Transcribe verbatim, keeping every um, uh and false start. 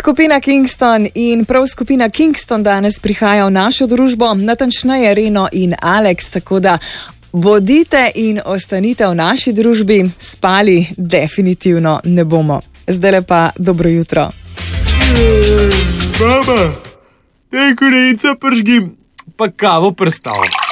Skupina Kingston in prav skupina Kingston danes prihaja v našo družbo, natančneje Reno in Alex, tako da bodite in ostanite v naši družbi, spali definitivno ne bomo. Zdaj pa dobro jutro. Mama, te kurenica pržgi, pa kavo prstavo.